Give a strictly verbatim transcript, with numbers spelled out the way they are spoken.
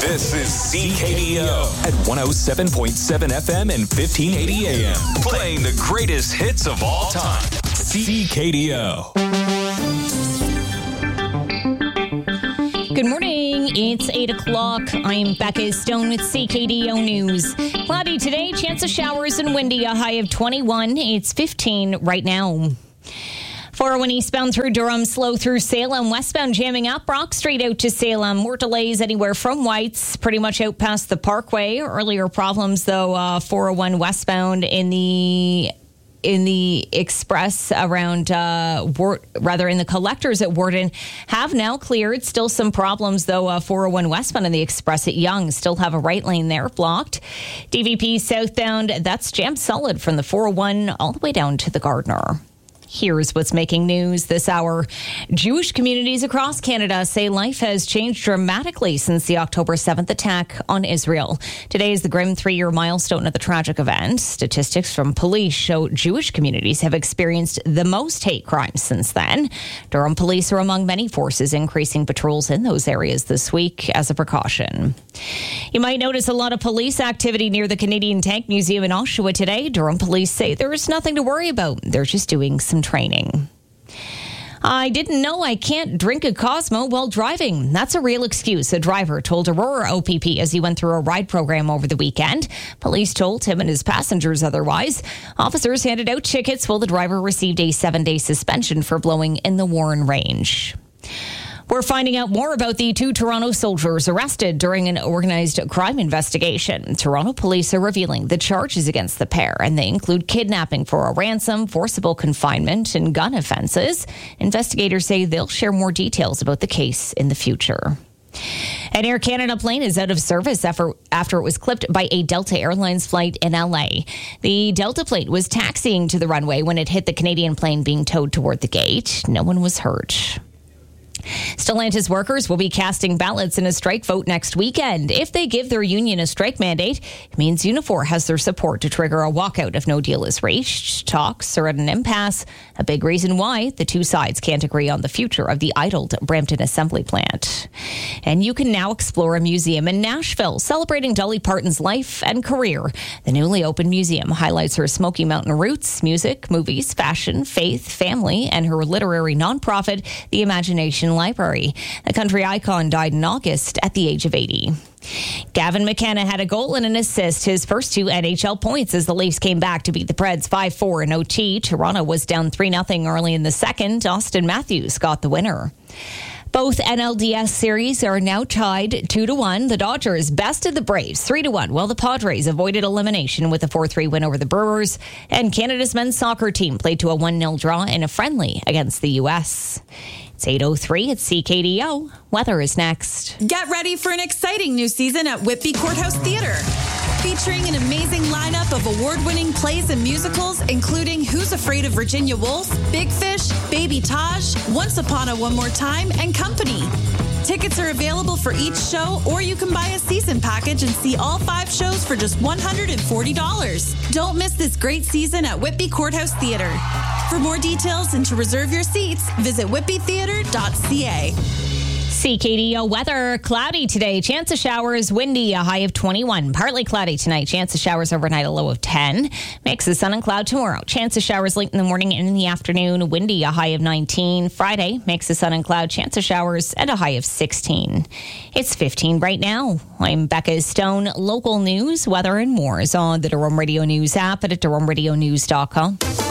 This is C K D O at one oh seven point seven F M and fifteen eighty A M. Playing the greatest hits of all time. C K D O. Good morning. It's eight o'clock. I'm Becca Stone with C K D O News. Cloudy today, chance of showers and windy, a high of twenty-one. It's fifteen right now. four oh one eastbound through Durham, slow through Salem, westbound jamming up Brock Street out to Salem. More delays anywhere from Whites, pretty much out past the Parkway. Earlier problems, though, uh, four oh one westbound in the in the express around, uh, Wart, rather in the collectors at Warden have now cleared. Still some problems, though, uh, four oh one westbound in the express at Yonge. Still have a right lane there blocked. D V P southbound, that's jammed solid from the four oh one all the way down to the Gardner. Here's what's making news this hour. Jewish communities across Canada say life has changed dramatically since the October seventh attack on Israel. Today is the grim three-year milestone of the tragic event. Statistics from police show Jewish communities have experienced the most hate crimes since then. Durham police are among many forces increasing patrols in those areas this week as a precaution. You might notice a lot of police activity near the Canadian Tank Museum in Oshawa today. Durham police say there is nothing to worry about. They're just doing some training. I didn't know I can't drink a Cosmo while driving. That's a real excuse, a driver told Aurora O P P as he went through a ride program over the weekend. Police told him and his passengers otherwise. Officers handed out tickets while the driver received a seven-day suspension for blowing in the Warren Range. We're finding out more about the two Toronto soldiers arrested during an organized crime investigation. Toronto police are revealing the charges against the pair, and they include kidnapping for a ransom, forcible confinement, and gun offenses. Investigators say they'll share more details about the case in the future. An Air Canada plane is out of service after, after it was clipped by a Delta Airlines flight in L A. The Delta plane was taxiing to the runway when it hit the Canadian plane being towed toward the gate. No one was hurt. Stellantis workers will be casting ballots in a strike vote next weekend. If they give their union a strike mandate, it means Unifor has their support to trigger a walkout if no deal is reached. Talks are at an impasse, a big reason why the two sides can't agree on the future of the idled Brampton assembly plant. And you can now explore a museum in Nashville celebrating Dolly Parton's life and career. The newly opened museum highlights her Smoky Mountain roots, music, movies, fashion, faith, family, and her literary nonprofit, The Imagination Library. The country icon died in August at the age of eighty. Gavin McKenna had a goal and an assist, his first two N H L points as the Leafs came back to beat the Preds five four in O T. Toronto was down three nothing early in the second. Austin Matthews got the winner. Both N L D S series are now tied two to one. The Dodgers bested the Braves three to one, while the Padres avoided elimination with a four three win over the Brewers. And Canada's men's soccer team played to a one nil draw in a friendly against the U S. It's eight oh three at C K D O. Weather is next. Get ready for an exciting new season at Whitby Courthouse Theatre. Featuring an amazing lineup of award-winning plays and musicals, including Who's Afraid of Virginia Woolf, Big Fish, Baby Taj, Once Upon a One More Time, and Company. Tickets are available for each show, or you can buy a season package and see all five shows for just one hundred forty dollars. Don't miss this great season at Whitby Courthouse Theatre. For more details and to reserve your seats, visit whitby theatre dot c a. C K D O weather, cloudy today. Chance of showers, windy, a high of twenty-one. Partly cloudy tonight. Chance of showers overnight, a low of ten. Mix of sun and cloud tomorrow. Chance of showers late in the morning and in the afternoon. Windy, a high of nineteen. Friday, mix of sun and cloud. Chance of showers and a high of sixteen. It's fifteen right now. I'm Becca Stone. Local news, weather, and more is on the Durham Radio News app and at durham radio news dot com.